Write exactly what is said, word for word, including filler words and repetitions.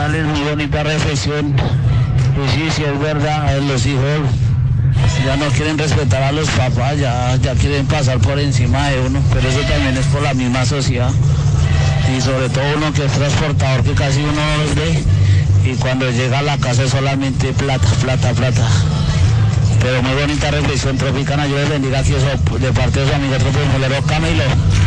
González, muy bonita reflexión. Y sí, sí es verdad, los hijos ya no quieren respetar a los papás, ya, ya quieren pasar por encima de uno, pero eso también es por la misma sociedad. Y sobre todo uno que es transportador, que casi uno no los ve, y cuando llega a la casa es solamente plata, plata, plata. Pero muy bonita reflexión Tropicana, yo les bendiga aquí eso, de parte de su amigo Tropicana Camilo.